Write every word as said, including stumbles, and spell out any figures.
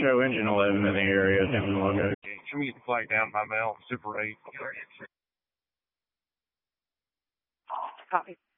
show engine eleven in the area. Attempting logo. Can we get the flag down by mail? Super eight. Copy.